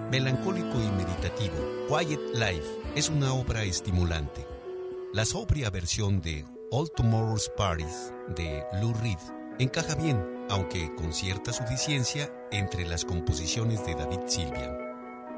Melancólico y meditativo, Quiet Life es una obra estimulante. La sobria versión de All Tomorrow's Parties de Lou Reed encaja bien, aunque con cierta suficiencia, entre las composiciones de David Sylvian.